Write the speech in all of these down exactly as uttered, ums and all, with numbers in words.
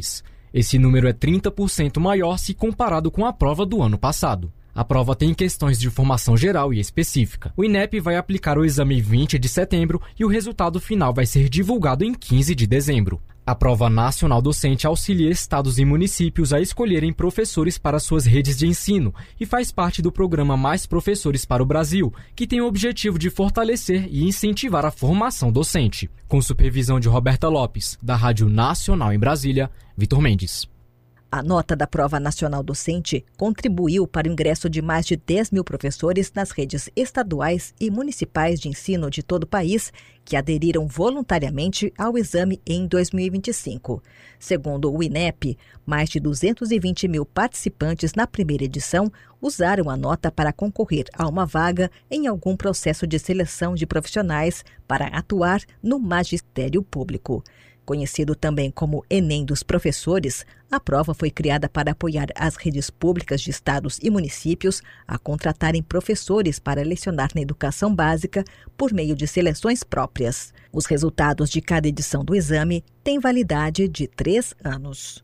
país. Esse número é trinta por cento maior se comparado com a prova do ano passado. A prova tem questões de formação geral e específica. O INEP vai aplicar o exame em vinte de setembro e o resultado final vai ser divulgado em quinze de dezembro. A Prova Nacional Docente auxilia estados e municípios a escolherem professores para suas redes de ensino e faz parte do programa Mais Professores para o Brasil, que tem o objetivo de fortalecer e incentivar a formação docente. Com supervisão de Roberta Lopes, da Rádio Nacional em Brasília, Vitor Mendes. A nota da Prova Nacional Docente contribuiu para o ingresso de mais de dez mil professores nas redes estaduais e municipais de ensino de todo o país que aderiram voluntariamente ao exame em dois mil e vinte e cinco. Segundo o INEP, mais de duzentos e vinte mil participantes na primeira edição usaram a nota para concorrer a uma vaga em algum processo de seleção de profissionais para atuar no magistério público. Conhecido também como Enem dos Professores, a prova foi criada para apoiar as redes públicas de estados e municípios a contratarem professores para lecionar na educação básica por meio de seleções próprias. Os resultados de cada edição do exame têm validade de três anos.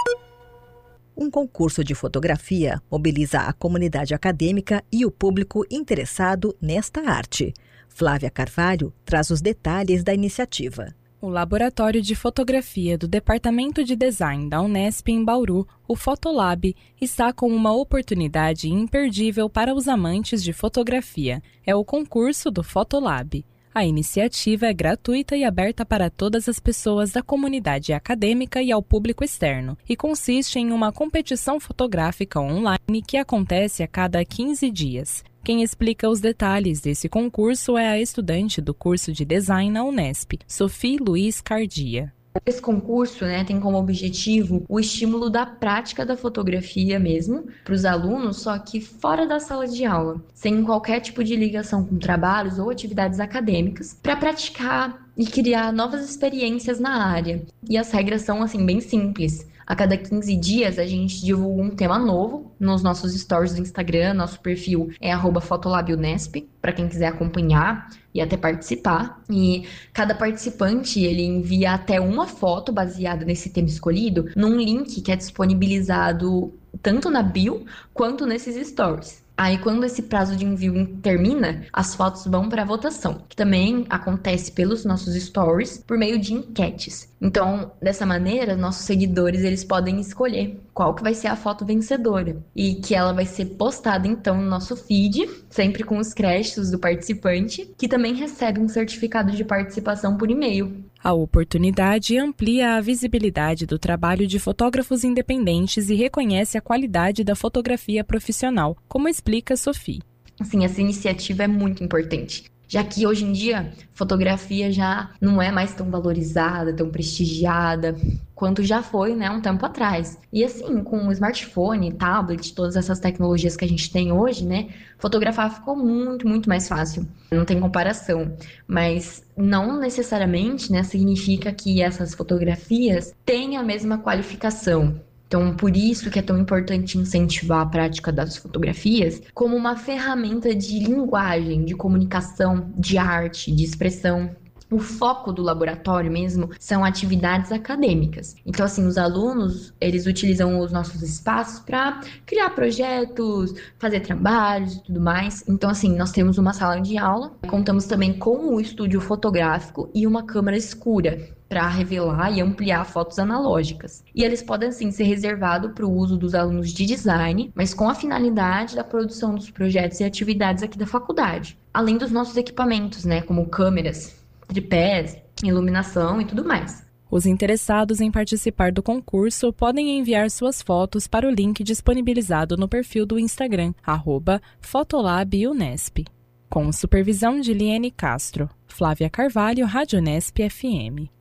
Um concurso de fotografia mobiliza a comunidade acadêmica e o público interessado nesta arte. Flávia Carvalho traz os detalhes da iniciativa. O Laboratório de Fotografia do Departamento de Design da Unesp em Bauru, o Fotolab, está com uma oportunidade imperdível para os amantes de fotografia. É o concurso do Fotolab. A iniciativa é gratuita e aberta para todas as pessoas da comunidade acadêmica e ao público externo, e consiste em uma competição fotográfica online que acontece a cada quinze dias. Quem explica os detalhes desse concurso é a estudante do curso de Design na Unesp, Sophie Luiz Cardia. Esse concurso, né, tem como objetivo o estímulo da prática da fotografia mesmo para os alunos, só que fora da sala de aula, sem qualquer tipo de ligação com trabalhos ou atividades acadêmicas, para praticar e criar novas experiências na área. E as regras são assim bem simples. A cada quinze dias a gente divulga um tema novo nos nossos stories do Instagram. Nosso perfil é arroba fotolabunesp, para quem quiser acompanhar e até participar. E cada participante ele envia até uma foto baseada nesse tema escolhido num link que é disponibilizado tanto na bio quanto nesses stories. Aí, quando esse prazo de envio termina, as fotos vão para a votação, que também acontece pelos nossos stories, por meio de enquetes. Então, dessa maneira, nossos seguidores eles podem escolher qual que vai ser a foto vencedora e que ela vai ser postada, então, no nosso feed, sempre com os créditos do participante, que também recebe um certificado de participação por e-mail. A oportunidade amplia a visibilidade do trabalho de fotógrafos independentes e reconhece a qualidade da fotografia profissional, como explica Sophie. Assim, essa iniciativa é muito importante, já que hoje em dia fotografia já não é mais tão valorizada, tão prestigiada quanto já foi, né, um tempo atrás. E assim, com o smartphone, tablet, todas essas tecnologias que a gente tem hoje, né, fotografar ficou muito, muito mais fácil. Não tem comparação, mas não necessariamente, né, significa que essas fotografias têm a mesma qualificação. Então, por isso que é tão importante incentivar a prática das fotografias como uma ferramenta de linguagem, de comunicação, de arte, de expressão. O foco do laboratório mesmo são atividades acadêmicas. Então, assim, os alunos, eles utilizam os nossos espaços para criar projetos, fazer trabalhos e tudo mais. Então, assim, nós temos uma sala de aula, contamos também com o estúdio fotográfico e uma câmera escura para revelar e ampliar fotos analógicas. E eles podem, assim, ser reservados para o uso dos alunos de design, mas com a finalidade da produção dos projetos e atividades aqui da faculdade. Além dos nossos equipamentos, né, como câmeras, tripés, iluminação e tudo mais. Os interessados em participar do concurso podem enviar suas fotos para o link disponibilizado no perfil do Instagram, arroba fotolabunesp. Com supervisão de Liene Castro. Flávia Carvalho, Rádio Unesp F M.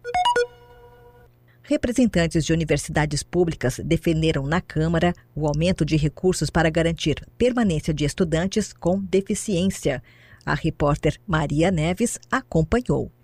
Representantes de universidades públicas defenderam na Câmara o aumento de recursos para garantir permanência de estudantes com deficiência. A repórter Maria Neves acompanhou.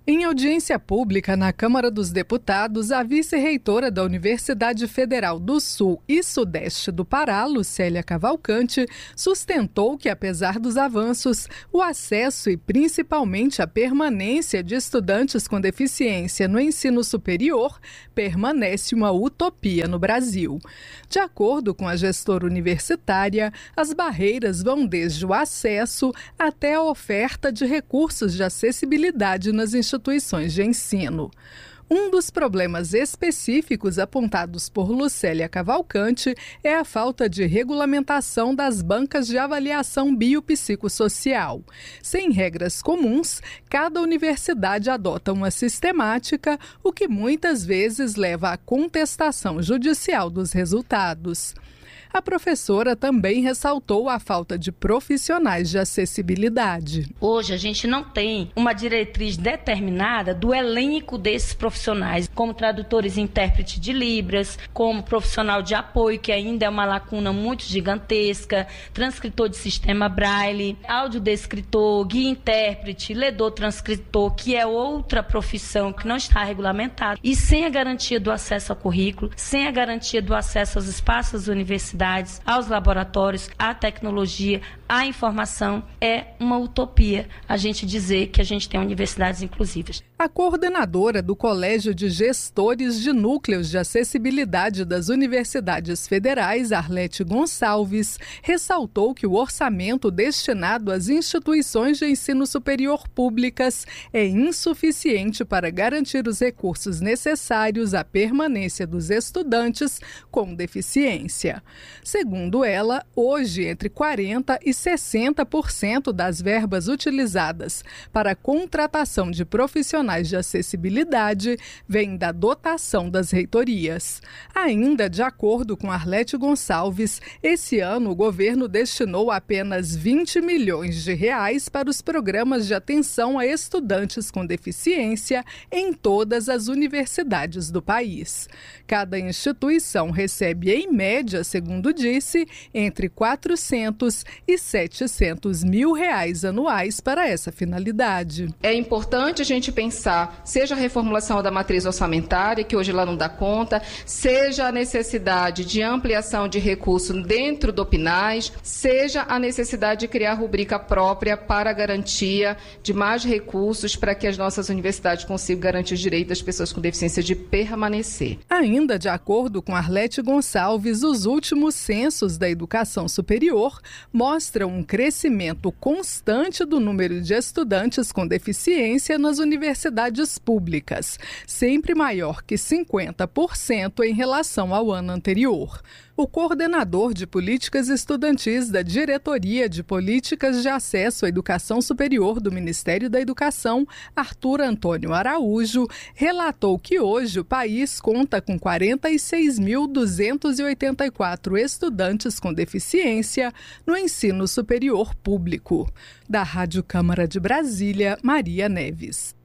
Em audiência pública na Câmara dos Deputados, a vice-reitora da Universidade Federal do Sul e Sudeste do Pará, Lucélia Cavalcante, sustentou que, apesar dos avanços, o acesso e principalmente a permanência de estudantes com deficiência no ensino superior permanece uma utopia no Brasil. De acordo com a gestora universitária, as barreiras vão desde o acesso até a oferta de recursos de acessibilidade nas instituições instituições de ensino. Um dos problemas específicos apontados por Lucélia Cavalcante é a falta de regulamentação das bancas de avaliação biopsicossocial. Sem regras comuns, cada universidade adota uma sistemática, o que muitas vezes leva à contestação judicial dos resultados. A professora também ressaltou a falta de profissionais de acessibilidade. Hoje a gente não tem uma diretriz determinada do elenco desses profissionais, como tradutores e intérprete de Libras, como profissional de apoio, que ainda é uma lacuna muito gigantesca, transcritor de sistema Braille, audiodescritor, guia intérprete, ledor transcritor, que é outra profissão que não está regulamentada. E sem a garantia do acesso ao currículo, sem a garantia do acesso aos espaços das universidades, aos laboratórios, à tecnologia, à informação, é uma utopia a gente dizer que a gente tem universidades inclusivas. A coordenadora do Colégio de Gestores de Núcleos de Acessibilidade das Universidades Federais, Arlete Gonçalves, ressaltou que o orçamento destinado às instituições de ensino superior públicas é insuficiente para garantir os recursos necessários à permanência dos estudantes com deficiência. Segundo ela, hoje, entre quarenta por cento e sessenta por cento das verbas utilizadas para a contratação de profissionais de acessibilidade vem da dotação das reitorias. Ainda de acordo com Arlete Gonçalves, esse ano o governo destinou apenas vinte milhões de reais para os programas de atenção a estudantes com deficiência em todas as universidades do país. Cada instituição recebe, em média, segundo disse, entre quatrocentos e setecentos mil reais anuais para essa finalidade. É importante a gente pensar, seja a reformulação da matriz orçamentária, que hoje ela não dá conta, seja a necessidade de ampliação de recursos dentro do P N A S, seja a necessidade de criar rubrica própria para a garantia de mais recursos para que as nossas universidades consigam garantir o direito das pessoas com deficiência de permanecer. Ainda de acordo com Arlete Gonçalves, os últimos censos da educação superior mostram um crescimento constante do número de estudantes com deficiência nas universidades públicas, sempre maior que cinquenta por cento em relação ao ano anterior. O coordenador de políticas estudantis da Diretoria de Políticas de Acesso à Educação Superior do Ministério da Educação, Arthur Antônio Araújo, relatou que hoje o país conta com quarenta e seis mil duzentos e oitenta e quatro estudantes com deficiência no ensino superior público. Da Rádio Câmara de Brasília, Maria Neves.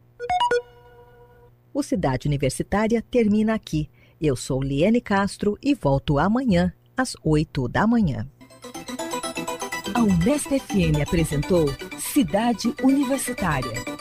O Cidade Universitária termina aqui. Eu sou Liene Castro e volto amanhã, às oito da manhã. A Unesp F M apresentou Cidade Universitária.